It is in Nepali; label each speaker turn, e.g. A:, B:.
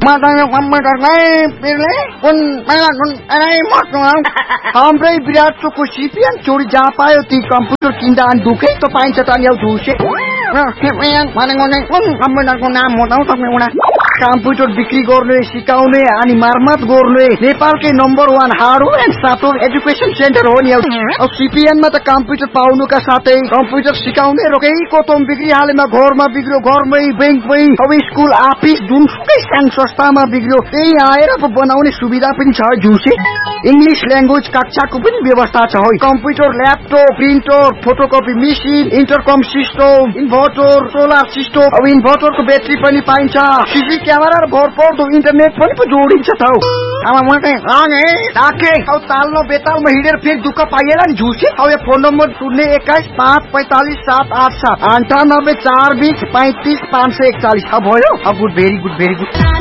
A: matanya komputer lai pilih pun melatun motor hamprai virat को CPN चोरी जा पायो ती कम्प्युटर किन्दा अनि दुकै त पाइन्छ त अनि दुसे CPN भनेको कम्प्युटरको नाम बताउ तपाईँ कम्प्युटर बिक्री गर्ने सिकाउने अनि मर्मत गर्ने नेपालकै number 1 hardware and software education centre हो नि अब CPN मा त कम्प्युटर पाउनुका साथै कम्प्युटर सिकाउने रोकेको तम बिक्री हालेमा घरमा बिग्रियो घरमै बैंकमै अब स्कुल अफिस जुनसुकै सानो संस्थामा बिग्रियो त्यही आएर बनाउने सुविधा पनि छ जुसे इंग्लिश ल्याङ्ग्वेज कक्षाको पनि व्यवस्था छ हो computer laptop printer photocopy machine इन्टरकम system inverter solar system अब इन्भर्टरको ब्याट्री पनि पाइन्छ सीसी क्यामेरा र भरपर्दो इन्टरनेट पनि जोडिन्छ त हो अब म चाहिँ आगे ताके अब तालनो बेतालमा हिँडेर फेरि दुःख पाइएला नि झुसे अब यो फोन नम्बर 021545787 9842353541 अब भयो अब गुड भेरी गुड